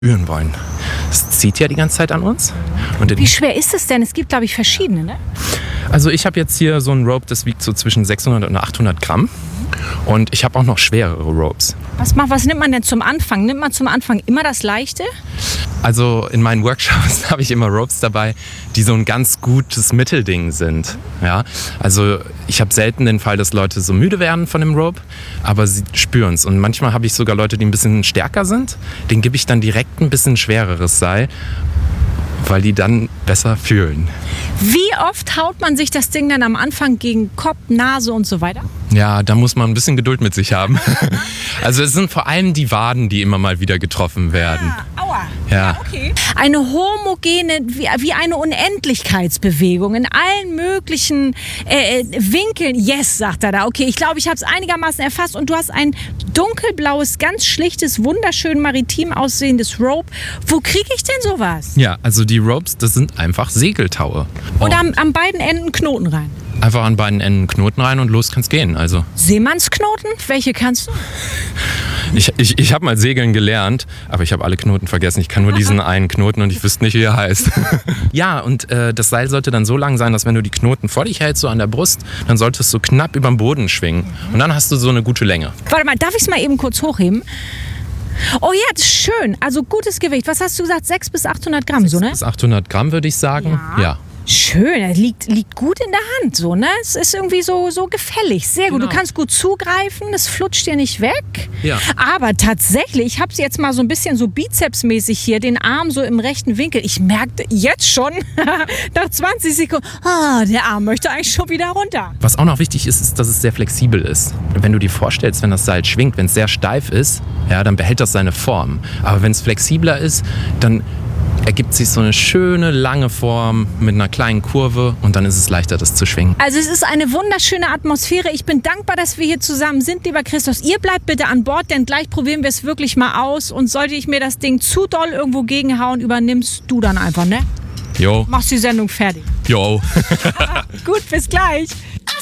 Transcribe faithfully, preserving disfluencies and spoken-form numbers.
spüren wollen. Es zieht ja die ganze Zeit an uns. Und Wie schwer ist es denn? Es gibt, glaube ich, verschiedene, ne? Also ich habe jetzt hier so ein Rope, das wiegt so zwischen sechshundert und achthundert Gramm. Und ich habe auch noch schwerere Ropes. Was, macht, was nimmt man denn zum Anfang? Nimmt man zum Anfang immer das Leichte? Also in meinen Workshops habe ich immer Ropes dabei, die so ein ganz gutes Mittelding sind. Ja? Also ich habe selten den Fall, dass Leute so müde werden von dem Rope, aber sie spüren es. Und manchmal habe ich sogar Leute, die ein bisschen stärker sind. Denen gebe ich dann direkt ein bisschen schwereres Seil, weil die dann besser fühlen. Wie oft haut man sich das Ding dann am Anfang gegen Kopf, Nase und so weiter? Ja, da muss man ein bisschen Geduld mit sich haben. Also es sind vor allem die Waden, die immer mal wieder getroffen werden. Ah, aua. Ja. Ja, okay. Eine homogene, wie, wie eine Unendlichkeitsbewegung in allen möglichen äh, Winkeln. Yes, sagt er da. Okay, ich glaube, ich habe es einigermaßen erfasst. Und du hast ein dunkelblaues, ganz schlichtes, wunderschön maritim aussehendes Rope. Wo kriege ich denn sowas? Ja, also die Ropes, das sind einfach Segeltaue. Oder am, an beiden Enden Knoten rein? Einfach an beiden Enden Knoten rein und los kann's gehen. Also Seemannsknoten? Welche kannst du? ich, ich, ich habe mal segeln gelernt, aber ich habe alle Knoten vergessen. Ich kann nur diesen einen Knoten und ich wüsste nicht, wie er heißt. Ja, und äh, das Seil sollte dann so lang sein, dass wenn du die Knoten vor dich hältst, so an der Brust, dann sollte es so knapp über dem Boden schwingen. Und dann hast du so eine gute Länge. Warte mal, darf ich es mal eben kurz hochheben? Oh ja, das ist schön. Also gutes Gewicht. Was hast du gesagt? sechshundert bis achthundert Gramm, so, ne? Bis achthundert Gramm würde ich sagen. Ja. Ja. Schön, es liegt, liegt gut in der Hand, so, ne? Es ist irgendwie so, so gefällig, sehr gut. Genau. Du kannst gut zugreifen, es flutscht dir nicht weg. Ja. Aber tatsächlich, ich habe es jetzt mal so ein bisschen so bizepsmäßig hier, den Arm so im rechten Winkel. Ich merkte jetzt schon, nach zwanzig Sekunden, ah, der Arm möchte eigentlich schon wieder runter. Was auch noch wichtig ist, ist, dass es sehr flexibel ist. Wenn du dir vorstellst, wenn das Seil schwingt, wenn es sehr steif ist, ja, dann behält das seine Form. Aber wenn es flexibler ist, dann ergibt sich so eine schöne, lange Form mit einer kleinen Kurve und dann ist es leichter, das zu schwingen. Also es ist eine wunderschöne Atmosphäre. Ich bin dankbar, dass wir hier zusammen sind, lieber Christos. Ihr bleibt bitte an Bord, denn gleich probieren wir es wirklich mal aus. Und sollte ich mir das Ding zu doll irgendwo gegenhauen, übernimmst du dann einfach, ne? Jo. Machst die Sendung fertig. Jo. Gut, bis gleich.